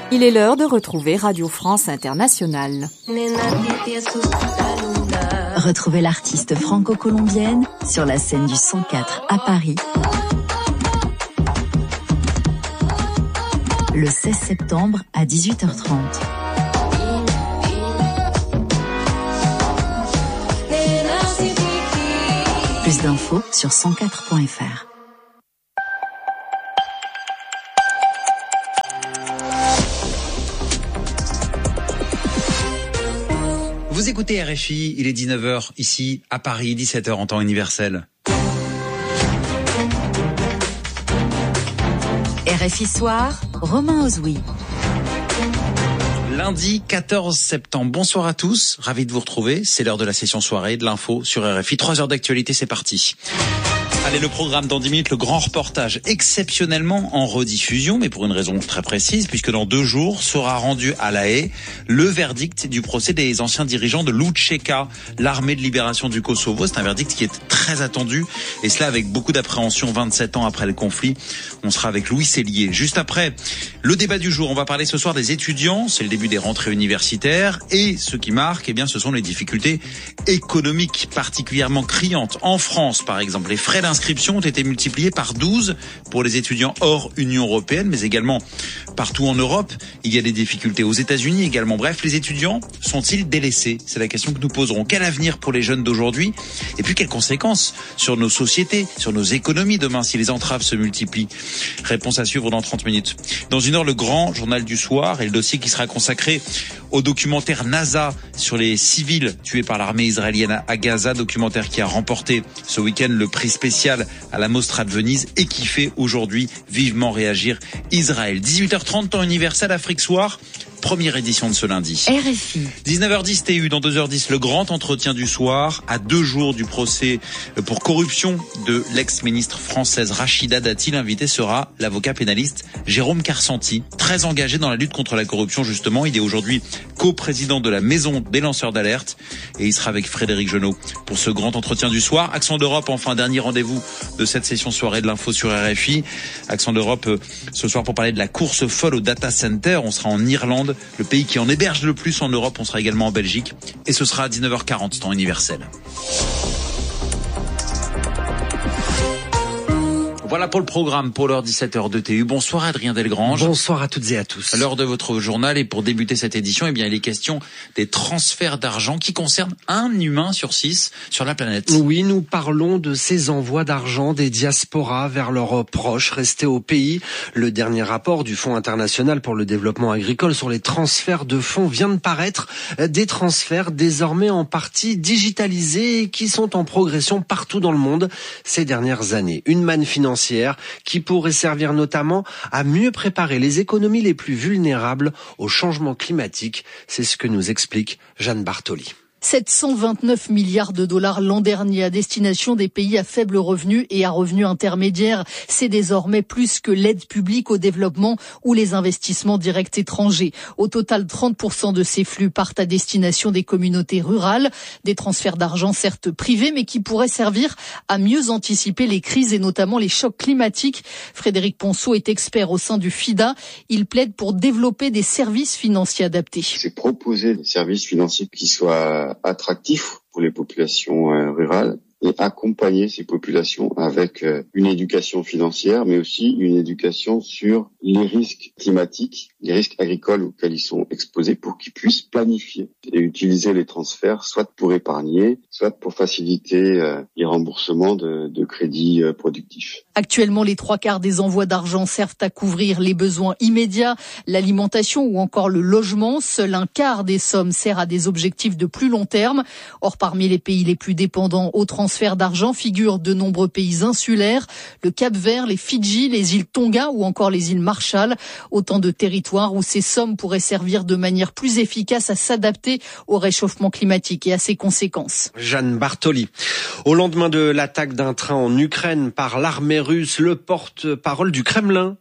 Il est l'heure de retrouver Radio France Internationale. Retrouvez l'artiste franco-colombienne sur la scène du 104 à Paris. Le 16 septembre à 18h30. Plus d'infos sur 104.fr. Vous écoutez RFI, il est 19h ici à Paris, 17h en temps universel. RFI Soir, Romain Ozoui. Lundi 14 septembre, bonsoir à tous, ravi de vous retrouver, c'est l'heure de la session soirée de l'info sur RFI, 3 heures d'actualité, c'est parti. Allez, le programme dans 10 minutes, le grand reportage exceptionnellement en rediffusion, mais pour une raison très précise, puisque dans 2 jours sera rendu à La Haye le verdict du procès des anciens dirigeants de l'UÇK, l'armée de libération du Kosovo. C'est un verdict qui est très attendu, et cela avec beaucoup d'appréhension 27 ans après le conflit. On sera avec Louis Sellier. Juste après, le débat du jour, on va parler ce soir des étudiants, c'est le début des rentrées universitaires, et ce qui marque, eh bien, ce sont les difficultés économiques particulièrement criantes. En France, par exemple, les frais d'inscription ont été multipliés par 12 pour les étudiants hors Union européenne, mais également partout en Europe. Il y a des difficultés aux États-Unis également. Bref, les étudiants sont-ils délaissés? C'est la question que nous poserons. Quel avenir pour les jeunes d'aujourd'hui? Et puis quelles conséquences sur nos sociétés, sur nos économies demain si les entraves se multiplient? Réponse à suivre dans 30 minutes. Dans 1 heure, le grand journal du soir et le dossier qui sera consacré au documentaire NASA sur les civils tués par l'armée israélienne à Gaza, documentaire qui a remporté ce week-end le prix spécial à la Mostra de Venise et qui fait aujourd'hui vivement réagir Israël. 18h30 temps universel, Afrique Soir, première édition de ce lundi. RFI. 19h10 TU, dans 2h10, le grand entretien du soir, à 2 jours du procès pour corruption de l'ex-ministre française Rachida Dati. L'invité sera l'avocat pénaliste Jérôme Karsanti, très engagé dans la lutte contre la corruption justement. Il est aujourd'hui co-président de la Maison des lanceurs d'alerte et il sera avec Frédéric Genot pour ce grand entretien du soir. Accent d'Europe, enfin, dernier rendez-vous de cette session soirée de l'info sur RFI. Accent d'Europe ce soir pour parler de la course folle au data center. On sera en Irlande, le pays qui en héberge le plus en Europe. On sera également en Belgique et ce sera à 19h40 temps universel. Voilà pour le programme, pour l'heure 17h de TU. Bonsoir Adrien Delgrange. Bonsoir à toutes et à tous. À l'heure de votre journal et pour débuter cette édition, eh bien, il est question des transferts d'argent qui concernent 1 humain sur 6 sur la planète. Oui, nous parlons de ces envois d'argent des diasporas vers leurs proches restés au pays. Le dernier rapport du Fonds international pour le développement agricole sur les transferts de fonds vient de paraître. Des transferts désormais en partie digitalisés et qui sont en progression partout dans le monde ces dernières années. Une manne financière qui pourrait servir notamment à mieux préparer les économies les plus vulnérables au changement climatique. C'est ce que nous explique Jeanne Bartoli. 729 milliards de dollars l'an dernier à destination des pays à faible revenu et à revenus intermédiaires. C'est désormais plus que l'aide publique au développement ou les investissements directs étrangers. Au total, 30% de ces flux partent à destination des communautés rurales. Des transferts d'argent certes privés, mais qui pourraient servir à mieux anticiper les crises et notamment les chocs climatiques. Frédéric Ponceau est expert au sein du FIDA. Il plaide pour développer des services financiers adaptés. C'est proposer des services financiers qui soient attractifs pour les populations rurales et accompagner ces populations avec une éducation financière, mais aussi une éducation sur les risques climatiques, les risques agricoles auxquels ils sont exposés pour qu'ils puissent planifier et utiliser les transferts soit pour épargner, soit pour faciliter les remboursements de crédits productifs. Actuellement, les 3/4 des envois d'argent servent à couvrir les besoins immédiats, l'alimentation ou encore le logement. Seul 1/4 des sommes sert à des objectifs de plus long terme. Or, parmi les pays les plus dépendants au transfert d'argent figurent de nombreux pays insulaires, le Cap-Vert, les Fidji, les îles Tonga ou encore les îles Marshall. Autant de territoires où ces sommes pourraient servir de manière plus efficace à s'adapter au réchauffement climatique et à ses conséquences. Jeanne Bartoli. Au lendemain de l'attaque d'un train en Ukraine par l'armée russe, le porte-parole du Kremlin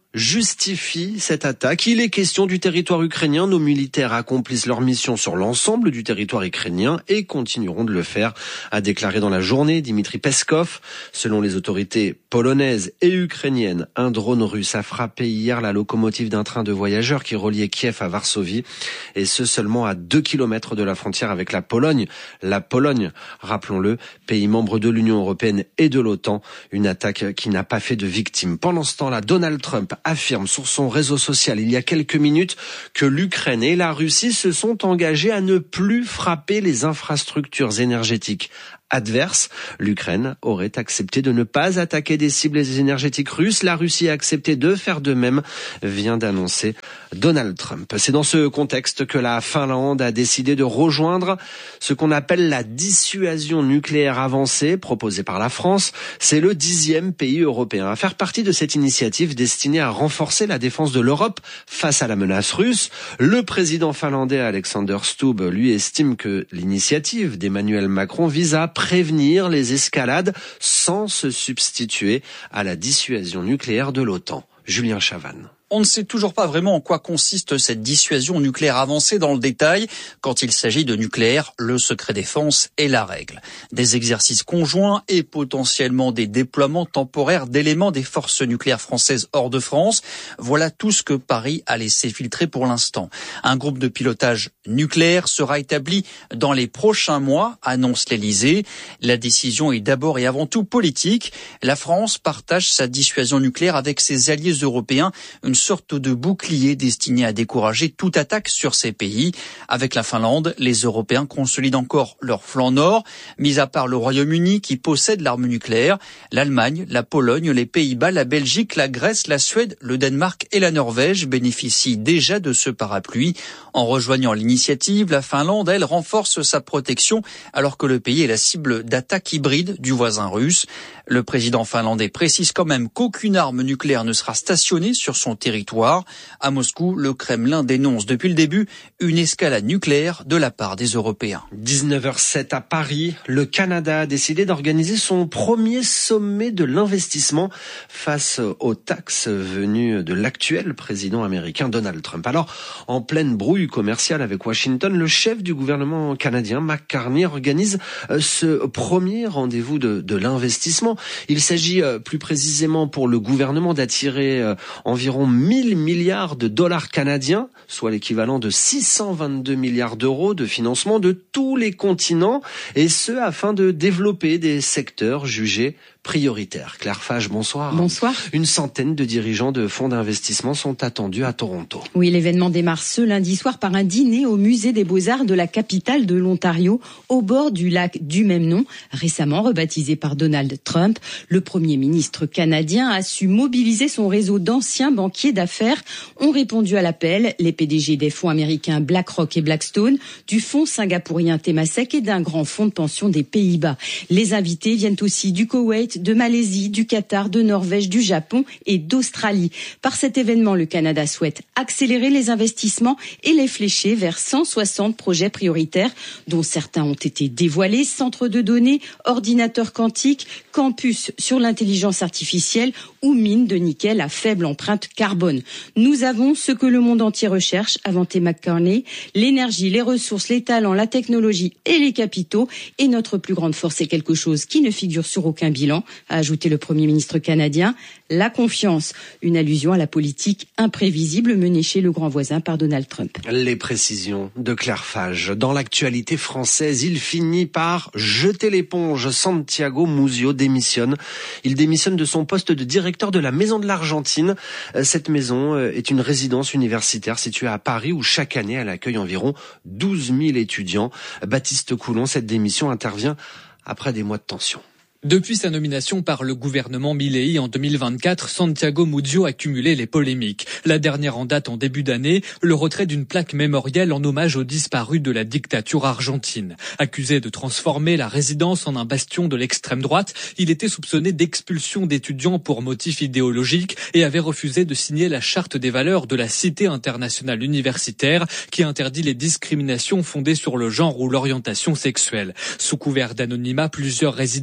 justifie cette attaque. Il est question du territoire ukrainien. Nos militaires accomplissent leur mission sur l'ensemble du territoire ukrainien et continueront de le faire, a déclaré dans la journée Dmitri Peskov. Selon les autorités polonaises et ukrainiennes, un drone russe a frappé hier la locomotive d'un train de voyageurs qui reliait Kiev à Varsovie, et ce seulement à 2 kilomètres de la frontière avec la Pologne. La Pologne, rappelons-le, pays membre de l'Union européenne et de l'OTAN, une attaque qui n'a pas fait de victimes. Pendant ce temps-là, Donald Trump affirme sur son réseau social il y a quelques minutes que l'Ukraine et la Russie se sont engagés à ne plus frapper les infrastructures énergétiques adverse. L'Ukraine aurait accepté de ne pas attaquer des cibles énergétiques russes. La Russie a accepté de faire de même, vient d'annoncer Donald Trump. C'est dans ce contexte que la Finlande a décidé de rejoindre ce qu'on appelle la dissuasion nucléaire avancée proposée par la France. C'est le 10e pays européen à faire partie de cette initiative destinée à renforcer la défense de l'Europe face à la menace russe. Le président finlandais Alexander Stubb, lui, estime que l'initiative d'Emmanuel Macron vise à prévenir les escalades sans se substituer à la dissuasion nucléaire de l'OTAN. Julien Chavannes. On ne sait toujours pas vraiment en quoi consiste cette dissuasion nucléaire avancée dans le détail. Quand il s'agit de nucléaire, le secret défense est la règle. Des exercices conjoints et potentiellement des déploiements temporaires d'éléments des forces nucléaires françaises hors de France. Voilà tout ce que Paris a laissé filtrer pour l'instant. Un groupe de pilotage nucléaire sera établi dans les prochains mois, annonce l'Elysée. La décision est d'abord et avant tout politique. La France partage sa dissuasion nucléaire avec ses alliés européens, une sorte de bouclier destiné à décourager toute attaque sur ces pays. Avec la Finlande, les Européens consolident encore leur flanc nord, mis à part le Royaume-Uni qui possède l'arme nucléaire. L'Allemagne, la Pologne, les Pays-Bas, la Belgique, la Grèce, la Suède, le Danemark et la Norvège bénéficient déjà de ce parapluie. En rejoignant l'initiative, la Finlande, elle, renforce sa protection alors que le pays est la cible d'attaques hybrides du voisin russe. Le président finlandais précise quand même qu'aucune arme nucléaire ne sera stationnée sur son territoire. À Moscou, le Kremlin dénonce depuis le début une escalade nucléaire de la part des Européens. 19h07 à Paris, le Canada a décidé d'organiser son premier sommet de l'investissement face aux taxes venues de l'actuel président américain Donald Trump. Alors, en pleine brouille commerciale avec Washington, le chef du gouvernement canadien, Mark Carney, organise ce premier rendez-vous de l'investissement. Il s'agit plus précisément pour le gouvernement d'attirer environ 1000 milliards de dollars canadiens, soit l'équivalent de 622 milliards d'euros de financement de tous les continents, et ce afin de développer des secteurs jugés prioritaires. Claire Fage, bonsoir. Bonsoir. Une centaine de dirigeants de fonds d'investissement sont attendus à Toronto. Oui, l'événement démarre ce lundi soir par un dîner au musée des Beaux-Arts de la capitale de l'Ontario, au bord du lac du même nom, récemment rebaptisé par Donald Trump. Le Premier ministre canadien a su mobiliser son réseau d'anciens banquiers d'affaires. Ont répondu à l'appel les PDG des fonds américains BlackRock et Blackstone, du fonds singapourien Temasek et d'un grand fonds de pension des Pays-Bas. Les invités viennent aussi du Koweït, de Malaisie, du Qatar, de Norvège, du Japon et d'Australie. Par cet événement, le Canada souhaite accélérer les investissements et les flécher vers 160 projets prioritaires, dont certains ont été dévoilés: centres de données, ordinateurs quantiques, campus sur l'intelligence artificielle ou mines de nickel à faible empreinte carbone. Nous avons ce que le monde entier recherche, a vanté McCartney: l'énergie, les ressources, les talents, la technologie et les capitaux. Et notre plus grande force est quelque chose qui ne figure sur aucun bilan, a ajouté le Premier ministre canadien: la confiance. Une allusion à la politique imprévisible menée chez le grand voisin par Donald Trump. Les précisions de Claire Fage. Dans l'actualité française, il finit par jeter l'éponge. Santiago Muzio démissionne. Il démissionne de son poste de directeur de la Maison de l'Argentine. Cette maison est une résidence universitaire située à Paris où chaque année elle accueille environ 12 000 étudiants. Baptiste Coulon, cette démission intervient après des mois de tension. Depuis sa nomination par le gouvernement Milei en 2024, Santiago Muzio a cumulé les polémiques. La dernière en date en début d'année, le retrait d'une plaque mémorielle en hommage aux disparus de la dictature argentine. Accusé de transformer la résidence en un bastion de l'extrême droite, il était soupçonné d'expulsion d'étudiants pour motifs idéologiques et avait refusé de signer la charte des valeurs de la Cité internationale universitaire qui interdit les discriminations fondées sur le genre ou l'orientation sexuelle. Sous couvert d'anonymat, plusieurs résidents évoquaient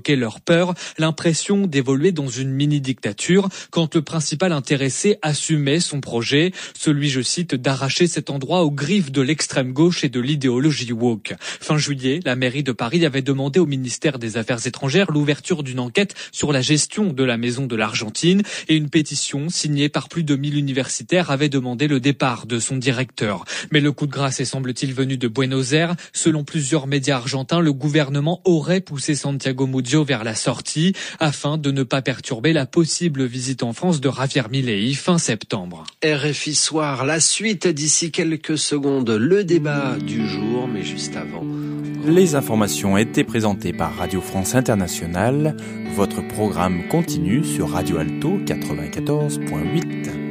provoqué leur peur, l'impression d'évoluer dans une mini-dictature quand le principal intéressé assumait son projet, celui, je cite, d'arracher cet endroit aux griffes de l'extrême gauche et de l'idéologie woke. Fin juillet, la mairie de Paris avait demandé au ministère des Affaires étrangères l'ouverture d'une enquête sur la gestion de la Maison de l'Argentine et une pétition signée par plus de 1000 universitaires avait demandé le départ de son directeur. Mais le coup de grâce est semble-t-il venu de Buenos Aires. Selon plusieurs médias argentins, le gouvernement aurait poussé Santiago Mudio vers la sortie afin de ne pas perturber la possible visite en France de Javier Milei fin septembre. RFI Soir, la suite d'ici quelques secondes, le débat du jour, mais juste avant. Les informations étaient présentées par Radio France Internationale. Votre programme continue sur Radio Alto 94.8.